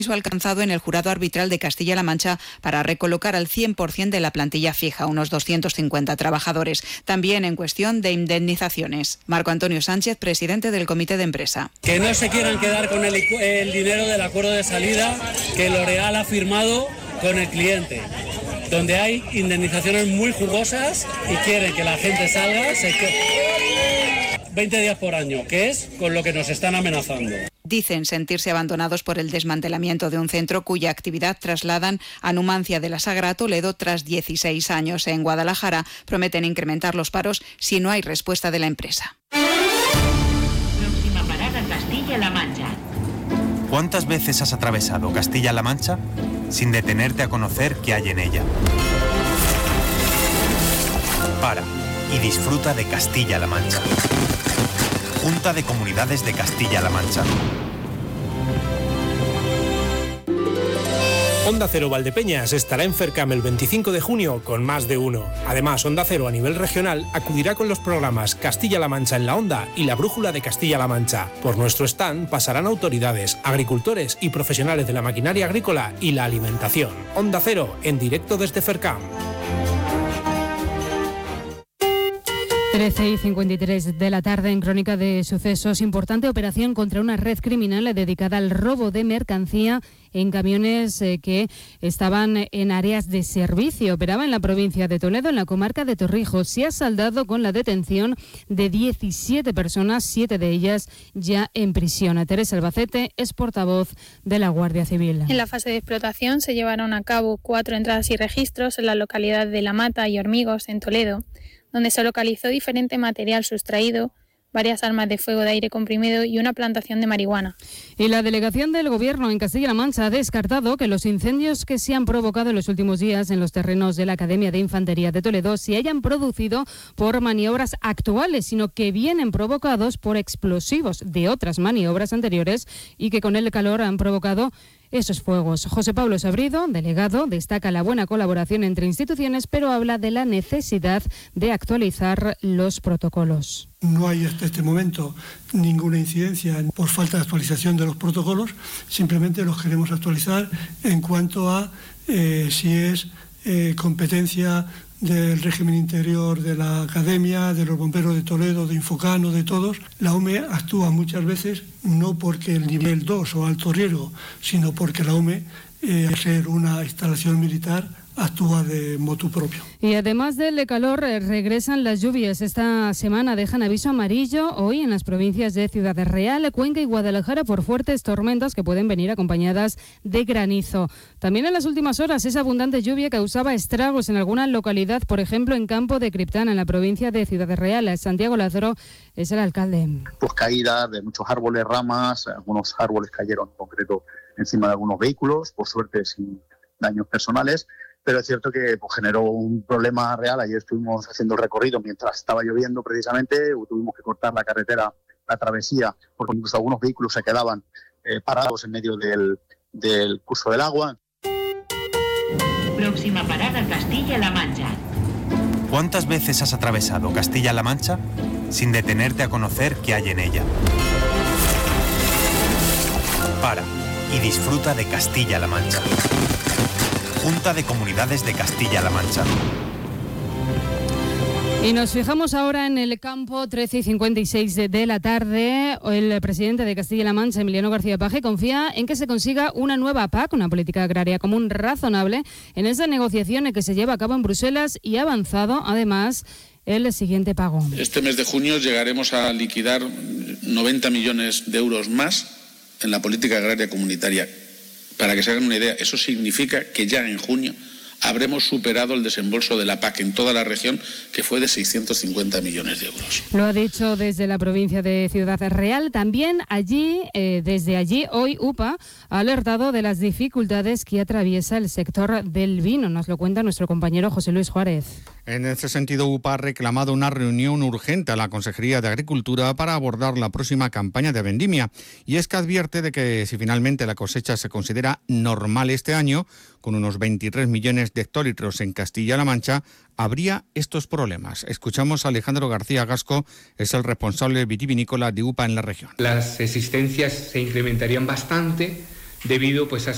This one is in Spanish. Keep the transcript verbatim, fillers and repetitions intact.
alcanzado en el jurado arbitral de Castilla-La Mancha para recolocar al cien por ciento de la plantilla fija, unos doscientos cincuenta trabajadores. También en cuestión de indemnizaciones. Marco Antonio Sánchez, presidente del comité de empresa. Que no se quieran quedar con el, el dinero del acuerdo de salida que L'Oréal ha firmado con el cliente, donde hay indemnizaciones muy jugosas y quieren que la gente salga se quede veinte días por año, que es con lo que nos están amenazando. Dicen sentirse abandonados por el desmantelamiento de un centro cuya actividad trasladan a Numancia de la Sagra Toledo tras dieciséis años. En Guadalajara prometen incrementar los paros si no hay respuesta de la empresa. Próxima parada, Castilla-La Mancha. ¿Cuántas veces has atravesado Castilla-La Mancha sin detenerte a conocer qué hay en ella? Para y disfruta de Castilla-La Mancha. Junta de Comunidades de Castilla-La Mancha. Onda Cero Valdepeñas estará en FERCAM el veinticinco de junio con más de uno. Además, Onda Cero a nivel regional acudirá con los programas Castilla-La Mancha en la Onda y La Brújula de Castilla-La Mancha. Por nuestro stand pasarán autoridades, agricultores y profesionales de la maquinaria agrícola y la alimentación. Onda Cero en directo desde FERCAM. trece y cincuenta y tres de la tarde en Crónica de Sucesos. Importante operación contra una red criminal dedicada al robo de mercancía en camiones eh, que estaban en áreas de servicio. Operaba en la provincia de Toledo, en la comarca de Torrijos. Se ha saldado con la detención de diecisiete personas, siete de ellas ya en prisión. Teresa Albacete es portavoz de la Guardia Civil. En la fase de explotación se llevaron a cabo cuatro entradas y registros en la localidad de La Mata y Hormigos, en Toledo, donde se localizó diferente material sustraído, varias armas de fuego de aire comprimido y una plantación de marihuana. Y la delegación del Gobierno en Castilla-La Mancha ha descartado que los incendios que se han provocado en los últimos días en los terrenos de la Academia de Infantería de Toledo se hayan producido por maniobras actuales, sino que vienen provocados por explosivos de otras maniobras anteriores y que con el calor han provocado esos fuegos. José Pablo Sabrido, delegado, destaca la buena colaboración entre instituciones, pero habla de la necesidad de actualizar los protocolos. No hay hasta este momento ninguna incidencia por falta de actualización de los protocolos, simplemente los queremos actualizar en cuanto a eh, si es eh, competencia del régimen interior de la Academia, de los bomberos de Toledo, de Infocano, de todos. La U M E actúa muchas veces no porque el nivel dos o alto riesgo, sino porque la U M E, eh, al ser una instalación militar, actúa de motu propio. Y además del calor, regresan las lluvias. Esta semana dejan aviso amarillo hoy en las provincias de Ciudad Real, Cuenca y Guadalajara por fuertes tormentas que pueden venir acompañadas de granizo. También en las últimas horas esa abundante lluvia causaba estragos en alguna localidad, por ejemplo en Campo de Criptana, en la provincia de Ciudad Real. Santiago Lázaro es el alcalde. Pues caídas de muchos árboles, ramas, algunos árboles cayeron en concreto encima de algunos vehículos, por suerte sin daños personales. Pero es cierto que pues, generó un problema real. Ayer estuvimos haciendo el recorrido mientras estaba lloviendo precisamente, tuvimos que cortar la carretera, la travesía, porque incluso algunos vehículos se quedaban eh, parados en medio del, del curso del agua. Próxima parada, Castilla-La Mancha. ¿Cuántas veces has atravesado Castilla-La Mancha sin detenerte a conocer qué hay en ella? Para y disfruta de Castilla-La Mancha. Junta de Comunidades de Castilla-La Mancha. Y nos fijamos ahora en el campo. Trece y cincuenta y seis de la tarde. El presidente de Castilla-La Mancha, Emiliano García Paje, confía en que se consiga una nueva P A C, una política agraria común razonable, en esa negociación que se lleva a cabo en Bruselas, y ha avanzado además el siguiente pago. Este mes de junio llegaremos a liquidar noventa millones de euros más en la política agraria comunitaria. Para que se hagan una idea, eso significa que ya en junio habremos superado el desembolso de la P A C en toda la región, que fue de seiscientos cincuenta millones de euros. Lo ha dicho desde la provincia de Ciudad Real. También allí, eh, desde allí, hoy U P A ha alertado de las dificultades que atraviesa el sector del vino. Nos lo cuenta nuestro compañero José Luis Juárez. En este sentido, U P A ha reclamado una reunión urgente a la Consejería de Agricultura para abordar la próxima campaña de vendimia. Y es que advierte de que si finalmente la cosecha se considera normal este año, con unos veintitrés millones de hectolitros en Castilla-La Mancha, habría estos problemas. Escuchamos a Alejandro García Gasco, es el responsable vitivinícola de U P A en la región. Las existencias se incrementarían bastante debido pues, a